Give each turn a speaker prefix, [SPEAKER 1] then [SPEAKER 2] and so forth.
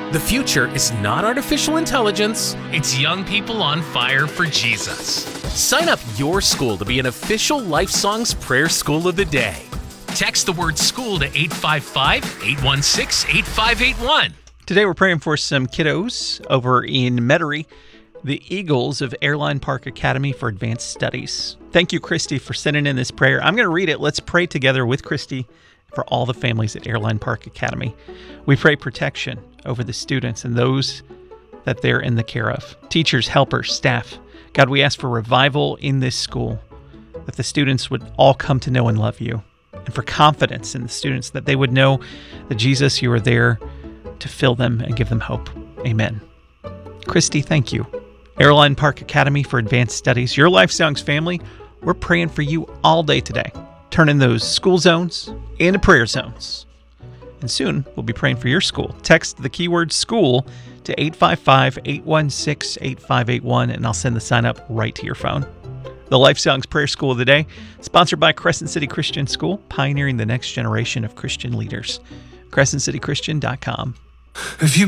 [SPEAKER 1] The future is not artificial intelligence, it's young people on fire for Jesus. Sign up your school to be an official Life Songs Prayer School of the Day. Text the word school to 855-816-8581.
[SPEAKER 2] Today we're praying for some kiddos over in Metairie, the Eagles of Airline Park Academy for Advanced Studies. Thank you, Christy, for sending in this prayer. I'm going to read it. Let's pray together with Christy for all the families at Airline Park Academy. We pray protection over the students and those that they're in the care of. Teachers, helpers, staff. God, we ask for revival in this school, that the students would all come to know and love you, and for confidence in the students, that they would know that, Jesus, you are there to fill them and give them hope. Amen. Christy, thank you. Airline Park Academy for Advanced Studies, your Life Songs family, we're praying for you all day today. Turn in those school zones into prayer zones. And soon, we'll be praying for your school. Text the keyword school to 855-816-8581, and I'll send the sign up right to your phone. The Life Songs Prayer School of the Day, sponsored by Crescent City Christian School, pioneering the next generation of Christian leaders. CrescentCityChristian.com.
[SPEAKER 3] If you